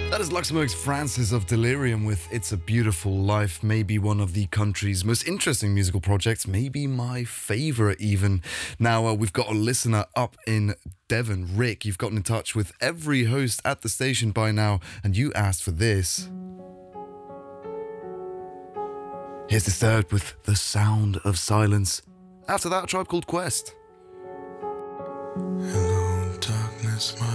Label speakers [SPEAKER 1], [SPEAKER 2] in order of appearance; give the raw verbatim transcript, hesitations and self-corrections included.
[SPEAKER 1] That is Luxembourg's Francis of Delirium with It's a Beautiful Life, maybe one of the country's most interesting musical projects, maybe my favourite even. Now, uh, we've got a listener up in Devon. Rick, you've gotten in touch with every host at the station by now, and you asked for this. Here's Disturbed with The Sound of Silence. After that, a Tribe Called Quest.
[SPEAKER 2] Hello, darkness, my